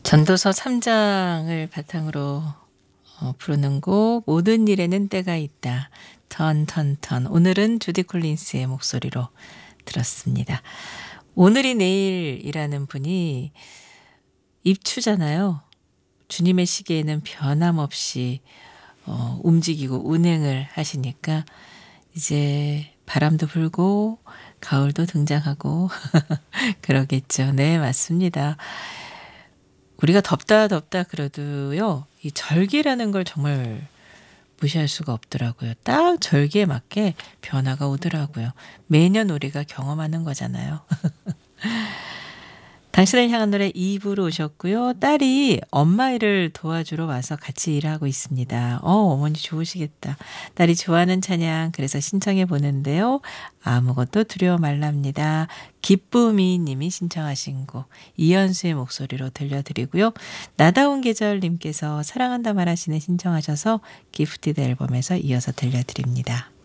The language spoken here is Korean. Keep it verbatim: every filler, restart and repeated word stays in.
전도서 삼 장을 바탕으로 어 부르는 곡 모든 일에는 때가 있다. 턴 턴 턴. 오늘은 주디 콜린스의 목소리로 들었습니다. 오늘이 내일이라는 분이 입추잖아요. 주님의 시계에는 변함없이 어 움직이고 운행을 하시니까 이제 바람도 불고 가을도 등장하고 그러겠죠. 네, 맞습니다. 우리가 덥다 덥다 그래도요. 이 절기라는 걸 정말 무시할 수가 없더라고요. 딱 절기에 맞게 변화가 오더라고요. 매년 우리가 경험하는 거잖아요. 당신을 향한 노래 이 부로 오셨고요. 딸이 엄마 일을 도와주러 와서 같이 일하고 있습니다. 어, 어머니 좋으시겠다. 딸이 좋아하는 찬양 그래서 신청해 보는데요. 아무것도 두려워 말랍니다. 기쁨이 님이 신청하신 곡 이현수의 목소리로 들려드리고요. 나다운 계절 님께서 사랑한다 말하시네 신청하셔서 기프티드 앨범에서 이어서 들려드립니다.